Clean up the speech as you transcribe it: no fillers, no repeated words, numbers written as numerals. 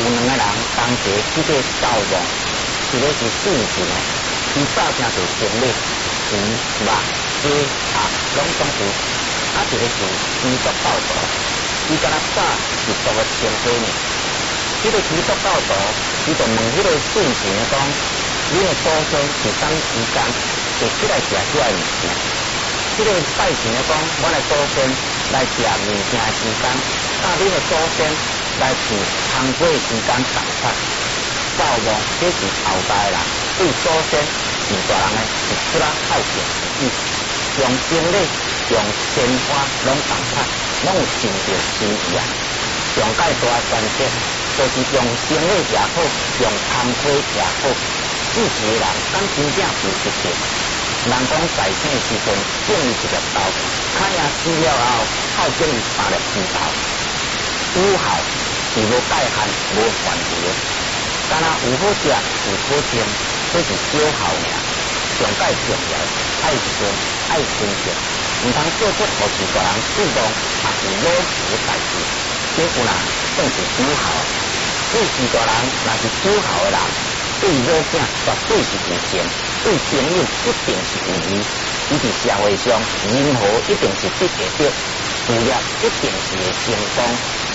两个人同齐去个造梦，一个是顺境的，伊造成就经历鱼、肉、鸡、鸭拢总有，一个是基督教徒，伊敢若早是做个前辈呢。这个基督教徒，伊就问迄个顺境的讲，恁的祖先是当时间会起来食这物件？这个拜神的讲，阮的祖先来食物件的时间，甲恁的祖先来饲通过的时间同款。造梦这是后代人对祖先是大人的是出来孝敬之意，用经历、用鲜花拢同款，拢有成就心意啊。上界大传说就是用经历也好，用贪亏也好，支持的人敢真正有一定。人讲在生的时阵种伊一粒豆，看赢死了后，靠种伊3粒枝头。有效是无界限、无限制的。敢若有好食、有好种，这是小效尔。上界重要，爱顺、爱亲情，唔通做出互其他人注目，也是老实的代志。这有人算是有效。对其他人若是有效的人，对某囝绝对是有情，对朋友一定是有义。伊伫社会上任何一定是得会到，事业一定是会成功。